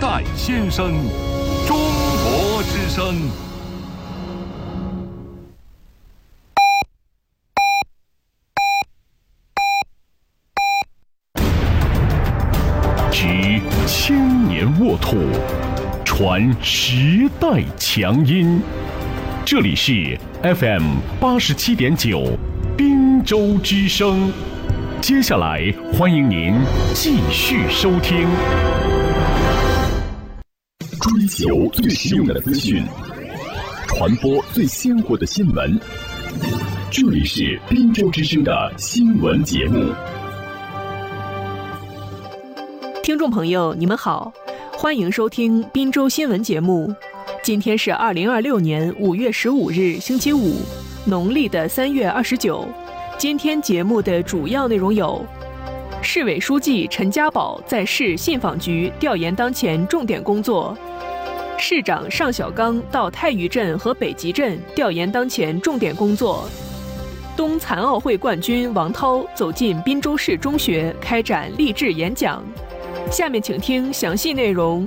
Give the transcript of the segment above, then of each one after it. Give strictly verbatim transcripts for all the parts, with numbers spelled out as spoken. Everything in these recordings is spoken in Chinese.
代先生，中国之声。执千年沃土，传时代强音。这里是 F M 八十七点九，滨州之声。接下来，欢迎您继续收听。追求最实用的资讯，传播最鲜活的新闻。这里是滨州之声的新闻节目。 听众朋友，你们好，欢迎收听滨州新闻节目。今天是二零二六年五月十五日，星期五，农历的三月二十九。今天节目的主要内容有：市委书记陈家宝在市信访局调研当前重点工作；市长尚小刚到太余镇和北集镇调研当前重点工作；冬残奥会冠军王涛走进滨州市中学开展励志演讲。下面请听详细内容。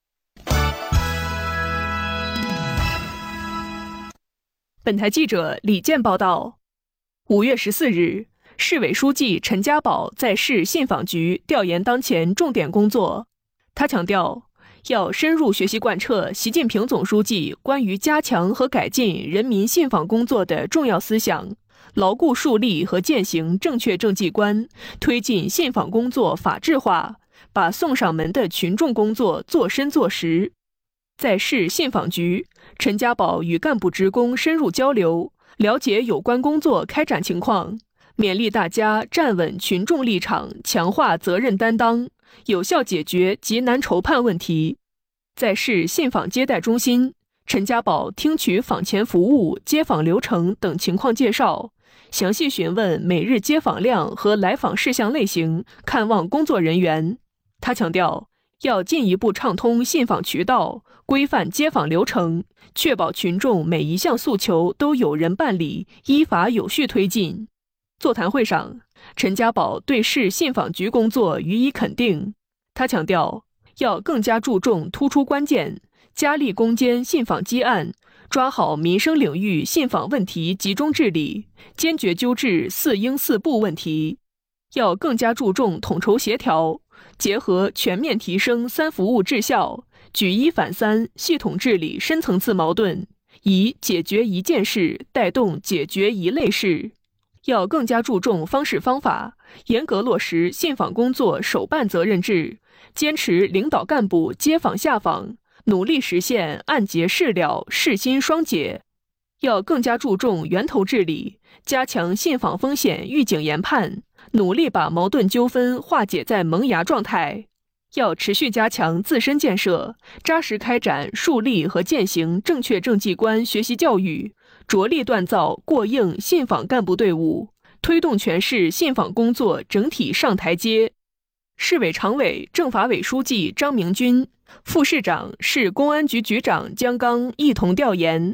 本台记者李健报道，五月十四日，市委书记陈家宝在市信访局调研当前重点工作。他强调，要深入学习贯彻习近平总书记关于加强和改进人民信访工作的重要思想，牢固树立和践行正确政绩观，推进信访工作法治化，把送上门的群众工作做深做实。在市信访局，陈家宝与干部职工深入交流，了解有关工作开展情况，勉励大家站稳群众立场，强化责任担当，有效解决急难愁盼问题。在市信访接待中心，陈家宝听取访前服务、接访流程等情况介绍，详细询问每日接访量和来访事项类型，看望工作人员。他强调，要进一步畅通信访渠道，规范接访流程，确保群众每一项诉求都有人办理，依法有序推进。座谈会上，陈家宝对市信访局工作予以肯定。他强调，要更加注重突出关键，加力攻坚信访积案，抓好民生领域信访问题集中治理，坚决纠治四应四不问题。要更加注重统筹协调，结合全面提升三服务质效，举一反三，系统治理深层次矛盾，以解决一件事带动解决一类事。要更加注重方式方法，严格落实信访工作首办责任制，坚持领导干部接访下访，努力实现按揭事了、事心双解。要更加注重源头治理，加强信访风险预警研判，努力把矛盾纠纷化解在萌芽状态。要持续加强自身建设，扎实开展树立和践行正确政绩观学习教育，着力锻造过硬信访干部队伍，推动全市信访工作整体上台阶。市委常委、政法委书记张明军、副市长、市公安局局长姜刚一同调研。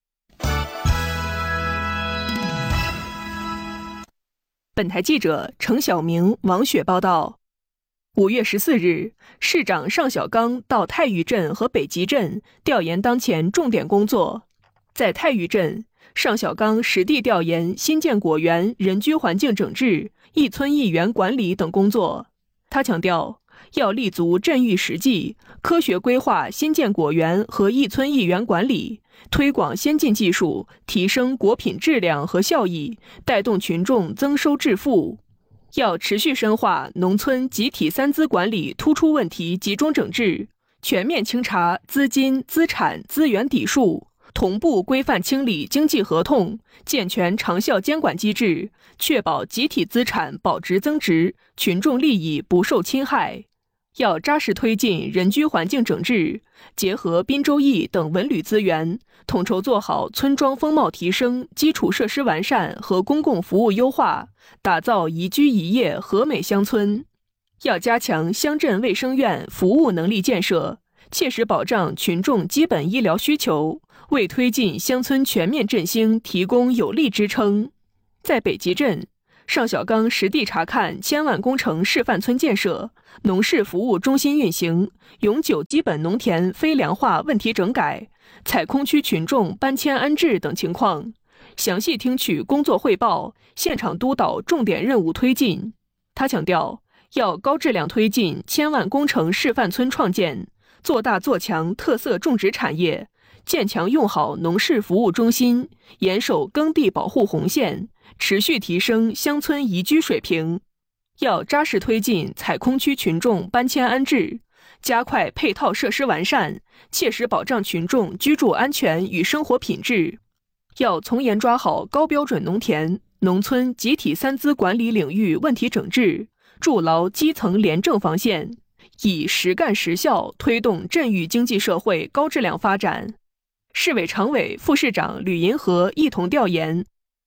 本台记者程晓明、王雪报道，五月十四日，市长尚小刚到太余镇和北集镇调研当前重点工作。在太余镇，尚小刚实地调研新建果园人居环境整治、一村一园管理等工作。他强调，要立足镇域实际，科学规划新建果园和一村一园管理，推广先进技术，提升果品质量和效益，带动群众增收致富。要持续深化农村集体三资管理突出问题集中整治，全面清查资金、资产、资源底数，同步规范清理经济合同，健全长效监管机制，确保集体资产保值增值，群众利益不受侵害。要扎实推进人居环境整治，结合滨州驿等文旅资源，统筹做好村庄风貌提升、基础设施完善和公共服务优化，打造宜居宜业和美乡村。要加强乡镇卫生院服务能力建设，切实保障群众基本医疗需求，为推进乡村全面振兴提供有力支撑。在北集镇， 尚小刚实地查看千万工程示范村建设、农事服务中心运行、永久基本农田非粮化问题整改、采空区群众搬迁安置等情况，详细听取工作汇报，现场督导重点任务推进。他强调，要高质量推进千万工程示范村创建，做大做强特色种植产业，建强用好农事服务中心，严守耕地保护红线，持续提升乡村宜居水平。要扎实推进采空区群众搬迁安置，加快配套设施完善，切实保障群众居住安全与生活品质。要从严抓好高标准农田、农村集体三资管理领域问题整治，筑牢基层廉政防线，以实干实效推动镇域经济社会高质量发展。市委常委、副市长吕银河一同调研。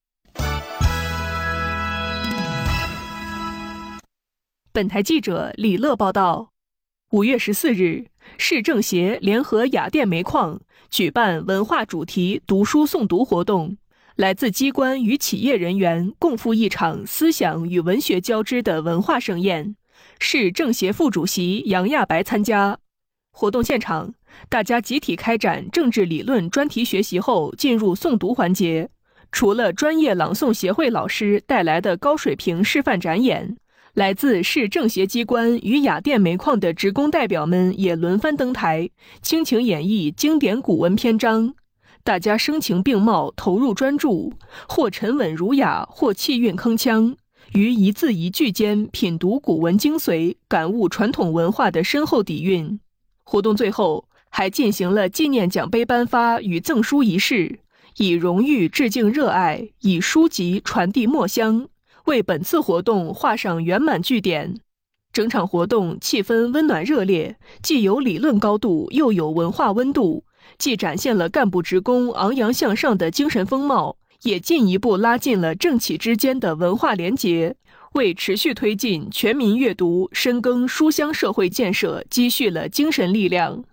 本台记者李乐报道，五月十四日，市政协联合雅电煤矿举办文化主题读书诵读活动，来自机关与企业人员共赴一场思想与文学交织的文化盛宴。市政协副主席杨亚白参加。活动现场，大家集体开展政治理论专题学习后，进入诵读环节。除了专业朗诵协会老师带来的高水平示范展演，来自市政协机关与雅电煤矿的职工代表们也轮番登台，倾情演绎经典古文篇章。大家声情并茂，投入专注，或沉稳儒雅，或气韵铿锵，于一字一句间品读古文精髓，感悟传统文化的深厚底蕴。活动最后还进行了纪念奖杯颁发与赠书仪式，以荣誉致敬热爱，以书籍传递墨香，为本次活动画上圆满句点。整场活动气氛温暖热烈，既有理论高度，又有文化温度，既展现了干部职工昂扬向上的精神风貌，也进一步拉近了政企之间的文化联结，为持续推进全民阅读、深耕书香社会建设积蓄了精神力量。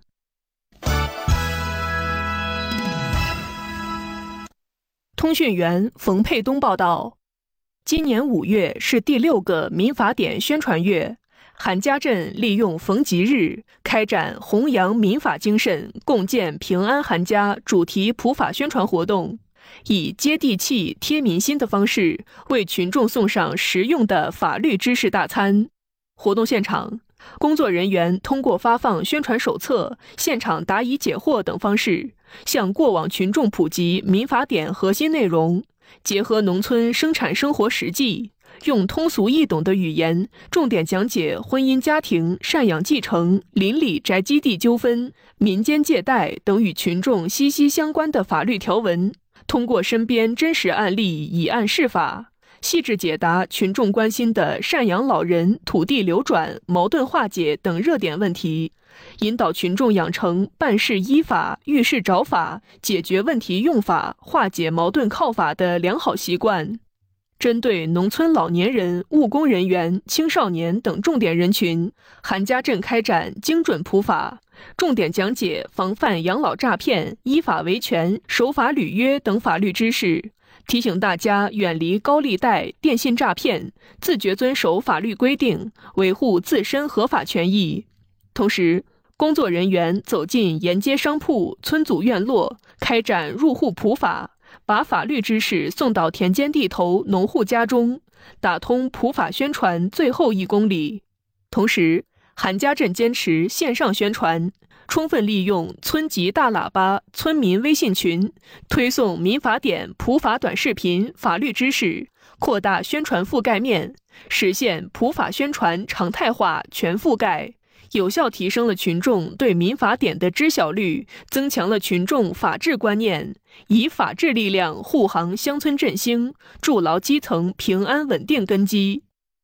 通讯员冯佩东报道，今年五月是第六个民法典宣传月，韩家镇利用逢吉日开展弘扬民法精神、共建平安韩家主题普法宣传活动，以接地气、贴民心的方式为群众送上实用的法律知识大餐。活动现场，工作人员通过发放宣传手册、现场答疑解惑等方式，向过往群众普及民法典核心内容，结合农村生产生活实际，用通俗易懂的语言，重点讲解婚姻家庭、赡养继承、邻里宅基地纠纷、民间借贷等与群众息息相关的法律条文，通过身边真实案例以案释法，细致解答群众关心的赡养老人、土地流转、矛盾化解等热点问题，引导群众养成办事依法、遇事找法、解决问题用法、化解矛盾靠法的良好习惯。针对农村老年人、务工人员、青少年等重点人群，韩家镇开展精准普法，重点讲解防范养老诈骗、依法维权、守法履约等法律知识，提醒大家远离高利贷、电信诈骗，自觉遵守法律规定，维护自身合法权益。同时，工作人员走进沿街商铺、村组院落，开展入户普法，把法律知识送到田间地头、农户家中，打通普法宣传最后一公里。同时，韩家镇坚持线上宣传，充分利用村级大喇叭、村民微信群，推送民法典普法短视频、法律知识，扩大宣传覆盖面，实现普法宣传常态化、全覆盖，有效提升了群众对民法典的知晓率，增强了群众法治观念，以法治力量护航乡村振兴，筑牢基层平安稳定根基。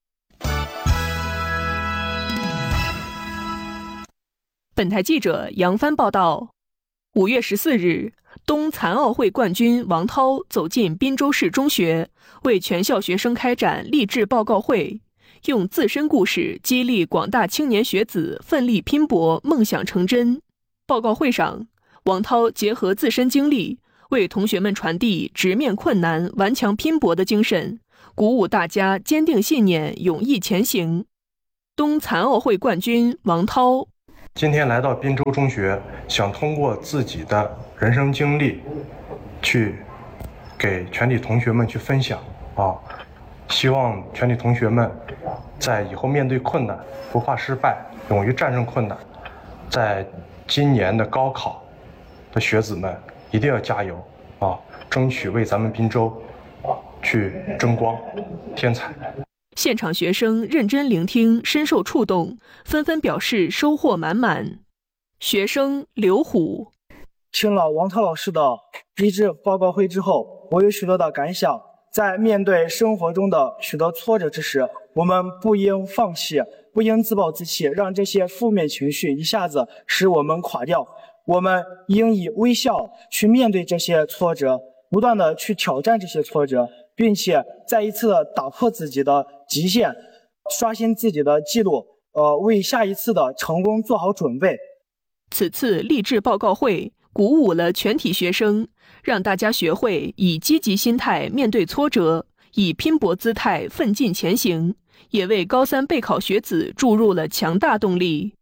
本台记者杨帆报道，五月十四日，冬残奥会冠军王涛走进滨州市中学，为全校学生开展励志报告会，用自身故事激励广大青年学子奋力拼搏，梦想成真。报告会上，王涛结合自身经历，为同学们传递直面困难、顽强拼搏的精神， 鼓舞大家坚定信念，勇毅前行。冬残奥会冠军王涛， 今天来到滨州中学，想通过自己的人生经历，去给全体同学们去分享啊，希望全体同学们在以后面对困难不怕失败，勇于战胜困难。在今年的高考的学子们一定要加油啊，争取为咱们滨州去争光添彩。 现场学生认真聆听，深受触动，纷纷表示收获满满。学生刘虎， 听了王涛老师的励志报告会之后，我有许多的感想。在面对生活中的许多挫折之时，我们不应放弃，不应自暴自弃，让这些负面情绪一下子使我们垮掉。我们应以微笑去面对这些挫折，不断的去挑战这些挫折，并且再一次的打破自己的极限，刷新自己的记录，呃，为下一次的成功做好准备。 此次励志报告会鼓舞了全体学生，让大家学会以积极心态面对挫折，以拼搏姿态奋进前行，也为高三备考学子注入了强大动力。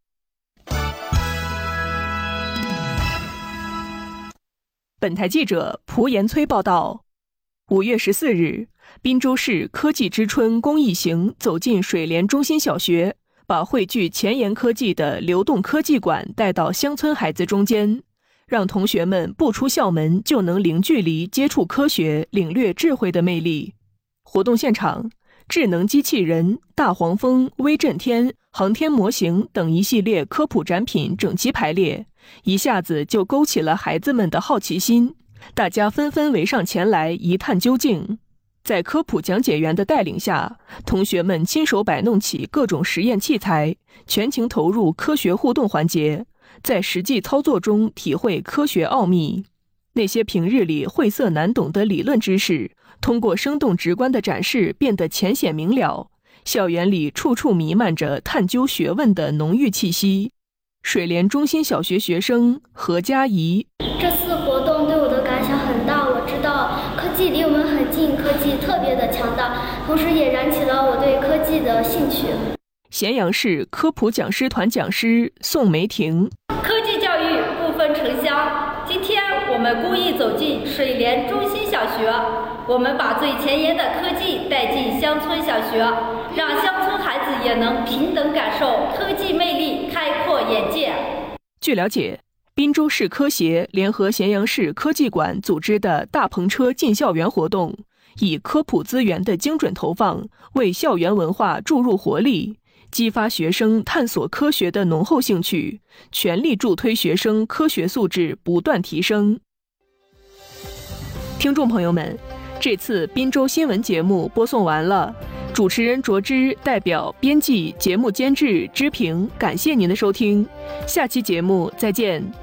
本台记者蒲延崔报道。五月十四日，滨州市科技之春公益行走进水莲中心小学，把汇聚前沿科技的流动科技馆带到乡村孩子中间，让同学们不出校门就能零距离接触科学，领略智慧的魅力。活动现场，智能机器人、大黄蜂、威震天、航天模型等一系列科普展品整齐排列，一下子就勾起了孩子们的好奇心，大家纷纷围上前来一探究竟。在科普讲解员的带领下，同学们亲手摆弄起各种实验器材，全情投入科学互动环节，在实际操作中体会科学奥秘。那些平日里晦涩难懂的理论知识，通过生动直观的展示变得浅显明了。校园里处处弥漫着探究学问的浓郁气息。水莲中心小学学生何佳怡， 这次活动对我的感想很大，我知道科技离我们很近，科技特别的强大，同时也燃起了我对科技的兴趣。 咸阳市科普讲师团讲师宋梅婷， 科技教育不分城乡，今天我们故意走进水莲中心小学，我们把最前沿的科技带进乡村小学，让乡村孩子也能平等感受科技魅力，开阔眼界。 据了解，滨州市科协联合咸阳市科技馆组织的大篷车进校园活动，以科普资源的精准投放，为校园文化注入活力，激发学生探索科学的浓厚兴趣，全力助推学生科学素质不断提升。听众朋友们，这次滨州新闻节目播送完了，主持人卓之代表编辑、节目监制知平，感谢您的收听，下期节目再见。